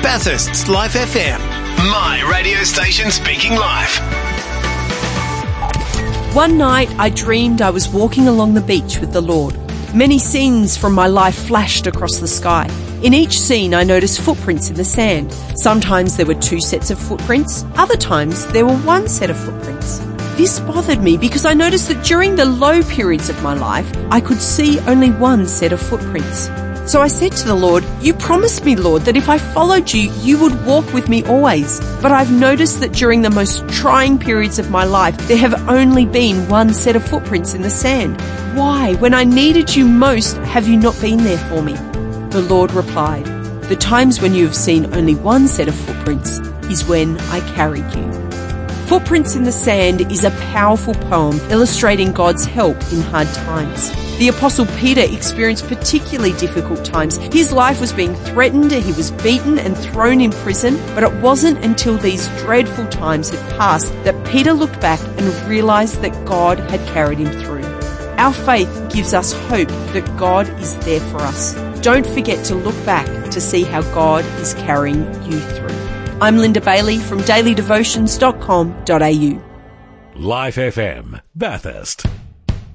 Bathurst's Life FM. My radio station speaking live. One night I dreamed I was walking along the beach with the Lord. Many scenes from my life flashed across the sky. In each scene I noticed footprints in the sand. Sometimes there were 2 sets of footprints, other times there were 1 set of footprints. This bothered me because I noticed that during the low periods of my life, I could see only 1 set of footprints. So I said to the Lord, "You promised me, Lord, that if I followed you, you would walk with me always. But I've noticed that during the most trying periods of my life, there have only been 1 set of footprints in the sand. Why, when I needed you most, have you not been there for me?" The Lord replied, "The times when you have seen only 1 set of footprints is when I carried you." Footprints in the Sand is a powerful poem illustrating God's help in hard times. The Apostle Peter experienced particularly difficult times. His life was being threatened, he was beaten and thrown in prison, but it wasn't until these dreadful times had passed that Peter looked back and realized that God had carried him through. Our faith gives us hope that God is there for us. Don't forget to look back to see how God is carrying you through. I'm Linda Bailey from dailydevotions.com.au. Life FM, Bathurst.